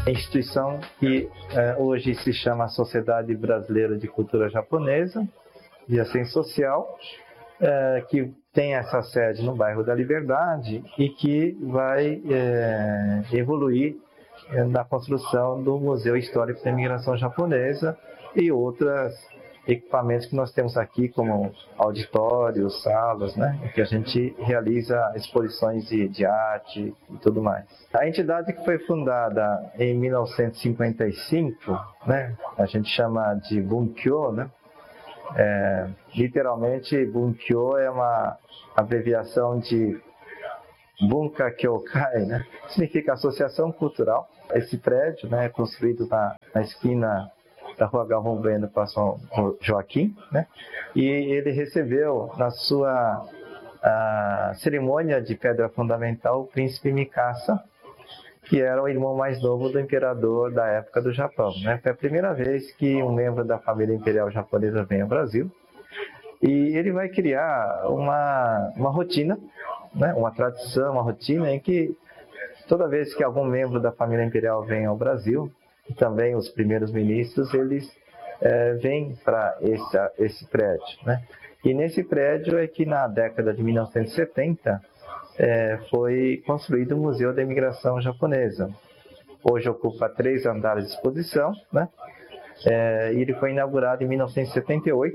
instituição que hoje se chama Sociedade Brasileira de Cultura Japonesa, de Assistência Social, que tem essa sede no bairro da Liberdade e que vai evoluir na construção do Museu Histórico da Imigração Japonesa e outros equipamentos que nós temos aqui, como auditórios, salas, né, em que a gente realiza exposições de arte e tudo mais. A entidade que foi fundada em 1955, né, a gente chama de Bunkyo, né, literalmente Bunkyo é uma abreviação de Bunka Kyokai, né, significa Associação Cultural. Esse prédio, né, é construído na esquina da Rua Galvão Bueno para São Joaquim, né? E ele recebeu na sua cerimônia de pedra fundamental o príncipe Mikasa, que era o irmão mais novo do imperador da época do Japão, né? Foi a primeira vez que um membro da família imperial japonesa vem ao Brasil, e ele vai criar uma rotina, né? Uma tradição, uma rotina em que toda vez que algum membro da família imperial vem ao Brasil, e também os primeiros ministros, eles vêm para esse prédio, né? E nesse prédio é que na década de 1970 foi construído o Museu da Imigração Japonesa. Hoje ocupa 3 andares de exposição, né? E ele foi inaugurado em 1978,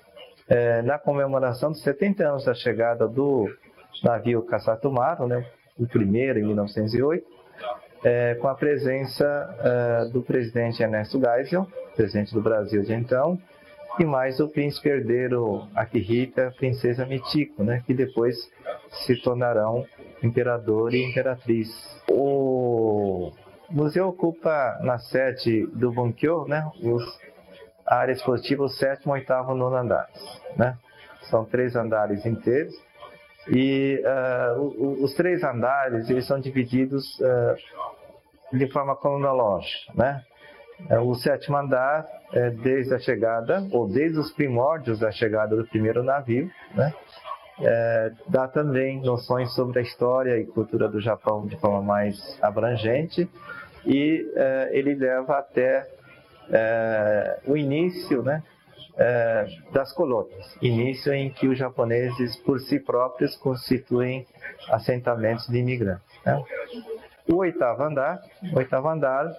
na comemoração dos 70 anos da chegada do navio Kasatomaru, né? O primeiro em 1908. Com a presença do presidente Ernesto Geisel, presidente do Brasil de então, e mais o príncipe herdeiro Akihito, princesa Michiko, né, que depois se tornarão imperador e imperatriz. O museu ocupa na sede do Bunkyo, né, a área expositiva, o 7º, 8º e 9º andares, né? São 3 andares inteiros. E os 3 andares, eles são divididos de forma cronológica, né? O 7º andar, desde a chegada, ou desde os primórdios da chegada do primeiro navio, né? Dá também noções sobre a história e cultura do Japão de forma mais abrangente, e ele leva até o início, né? Das colônias, início em que os japoneses por si próprios constituem assentamentos de imigrantes, né? O 8º andar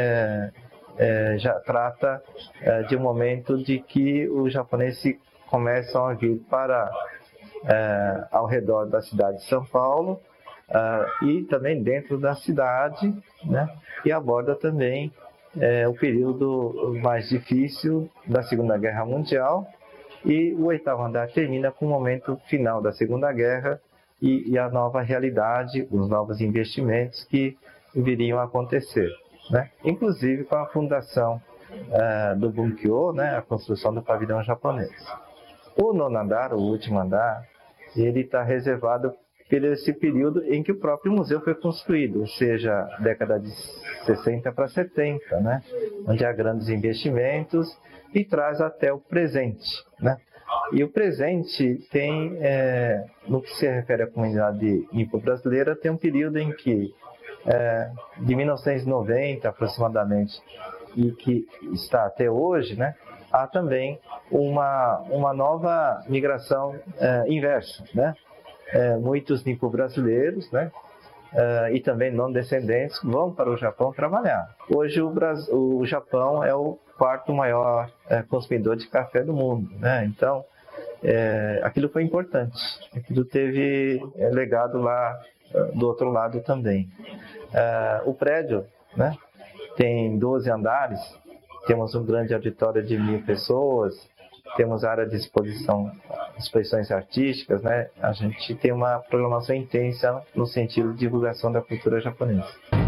já trata de um momento de que os japoneses começam a vir para ao redor da cidade de São Paulo e também dentro da cidade, né? E aborda também o período mais difícil da Segunda Guerra Mundial, e o 8º andar termina com o momento final da Segunda Guerra e a nova realidade, os novos investimentos que viriam a acontecer, né? Inclusive com a fundação do Bunkyo, né? A construção do pavilhão japonês. O 9º andar, o último andar, ele está reservado por esse período em que o próprio museu foi construído, ou seja, década de 60 para 70, né? Onde há grandes investimentos e traz até o presente, né? E o presente tem, no que se refere à comunidade nipo-brasileira, tem um período em que, de 1990 aproximadamente, e que está até hoje, né? Há também uma nova migração inversa, né? Muitos nipo-brasileiros, né? E também não descendentes vão para o Japão trabalhar. Hoje o Japão é o 4º maior consumidor de café do mundo, né? Então aquilo foi importante, aquilo teve legado lá do outro lado também. O prédio, né, tem 12 andares, temos um grande auditório de 1.000 pessoas, temos área de exposições artísticas, né? A gente tem uma programação intensa no sentido de divulgação da cultura japonesa.